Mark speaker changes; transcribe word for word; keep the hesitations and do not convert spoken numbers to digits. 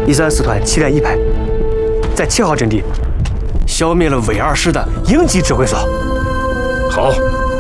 Speaker 1: 一三四团七连一排，在七号阵地消灭了伪二师的营级指挥所。
Speaker 2: 好，